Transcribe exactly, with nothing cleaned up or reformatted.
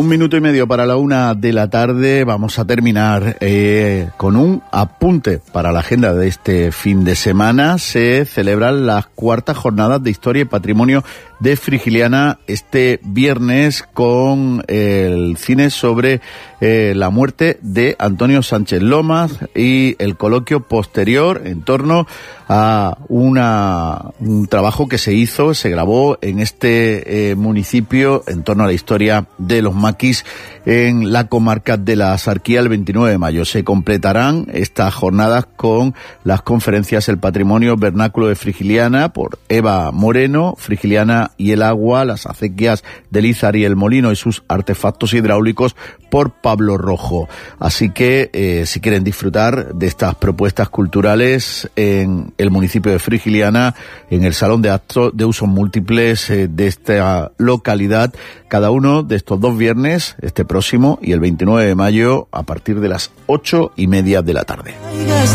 Un minuto y medio para la una de la tarde. Vamos a terminar eh, con un apunte para la agenda de este fin de semana. Se celebran las cuartas jornadas de Historia y Patrimonio de Frigiliana este viernes con el cine sobre eh, la muerte de Antonio Sánchez Lomas y el coloquio posterior en torno a una un trabajo que se hizo, se grabó en este eh, municipio en torno a la historia de los maquis en la comarca de la Axarquía el veintinueve de mayo. Se completarán estas jornadas con las conferencias El Patrimonio Vernáculo de Frigiliana por Eva Moreno, Frigiliana y el agua, las acequias del Izar y el molino y sus artefactos hidráulicos por Pablo Rojo. Así que eh, si quieren disfrutar de estas propuestas culturales en el municipio de Frigiliana, en el salón de actos de usos múltiples eh, de esta localidad, cada uno de estos dos viernes, este próximo y el veintinueve de mayo, a partir de las ocho y media de la tarde.